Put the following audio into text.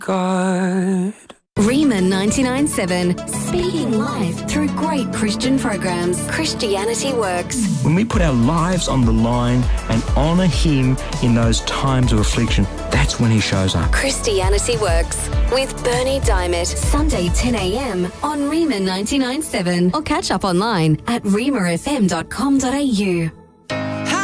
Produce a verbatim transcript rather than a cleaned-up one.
God. Rima ninety-nine point seven, speaking life through great Christian programs. Christianity Works. When we put our lives on the line and honour Him in those times of affliction, that's when He shows up. Christianity Works with Bernie Diamond. Sunday ten a m on Rima ninety-nine point seven or catch up online at rima f m dot com dot a u.